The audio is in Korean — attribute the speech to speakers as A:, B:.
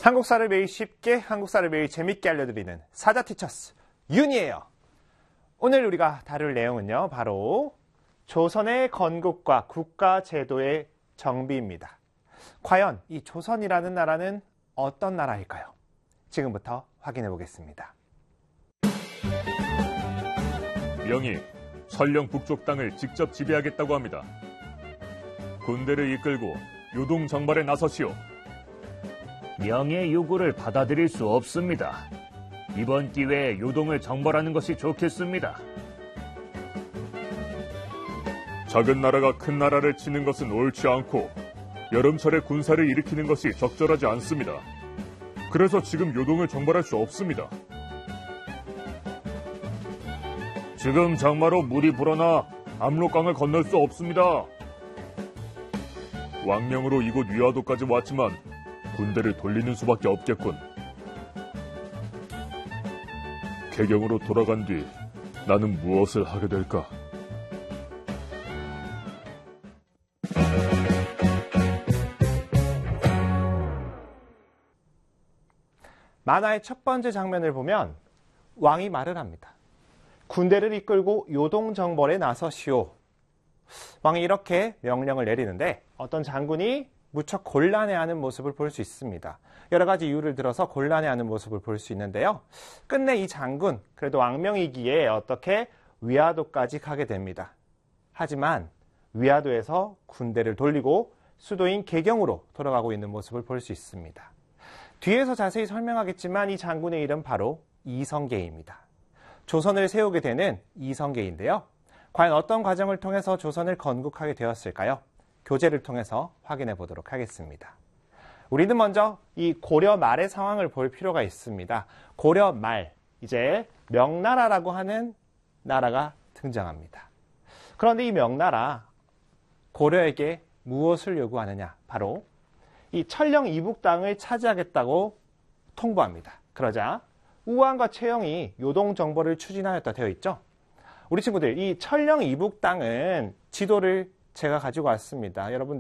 A: 한국사를 매일 쉽게, 한국사를 매일 재밌게 알려드리는 사자티처스 윤이에요. 오늘 우리가 다룰 내용은요, 바로 조선의 건국과 국가제도의 정비입니다. 과연 이 조선이라는 나라는 어떤 나라일까요? 지금부터 확인해 보겠습니다.
B: 명이 설령 북쪽 땅을 직접 지배하겠다고 합니다. 군대를 이끌고 요동 정발에 나서시오.
C: 명의 요구를 받아들일 수 없습니다. 이번 기회에 요동을 정벌하는 것이 좋겠습니다.
B: 작은 나라가 큰 나라를 치는 것은 옳지 않고 여름철에 군사를 일으키는 것이 적절하지 않습니다. 그래서 지금 요동을 정벌할 수 없습니다. 지금 장마로 물이 불어나 압록강을 건널 수 없습니다. 왕명으로 이곳 위화도까지 왔지만 군대를 돌리는 수밖에 없겠군. 개경으로 돌아간 뒤 나는 무엇을 하게 될까?
A: 만화의 첫 번째 장면을 보면 왕이 말을 합니다. 군대를 이끌고 요동정벌에 나서시오. 왕이 이렇게 명령을 내리는데 어떤 장군이 무척 곤란해하는 모습을 볼 수 있습니다. 여러 가지 이유를 들어서 곤란해하는 모습을 볼 수 있는데요. 끝내 이 장군, 그래도 왕명이기에 어떻게 위화도까지 가게 됩니다. 하지만 위화도에서 군대를 돌리고 수도인 개경으로 돌아가고 있는 모습을 볼 수 있습니다. 뒤에서 자세히 설명하겠지만 이 장군의 이름 바로 이성계입니다. 조선을 세우게 되는 이성계인데요. 과연 어떤 과정을 통해서 조선을 건국하게 되었을까요? 교재를 통해서 확인해 보도록 하겠습니다. 우리는 먼저 이 고려 말의 상황을 볼 필요가 있습니다. 고려 말, 이제 명나라라고 하는 나라가 등장합니다. 그런데 이 명나라, 고려에게 무엇을 요구하느냐? 바로 이 천령 이북 땅을 차지하겠다고 통보합니다. 그러자 우왕과 최영이 요동 정벌을 추진하였다 되어 있죠. 우리 친구들, 이 천령 이북 땅은 지도를 제가 가지고 왔습니다. 여러분들